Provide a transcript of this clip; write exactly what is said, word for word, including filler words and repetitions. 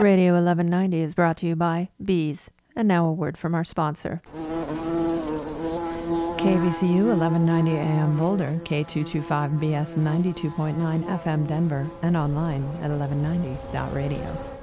Radio eleven ninety is brought to you by Bees. And now a word from our sponsor. K V C U eleven ninety A M Boulder, K two twenty-five B S ninety-two point nine F M Denver, and online at eleven ninety dot radio.